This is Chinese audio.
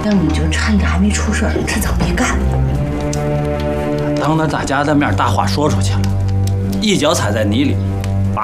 要你就趁着还没出事儿，趁早别干。 当着大家的面大话说出去了，一脚踩在泥里，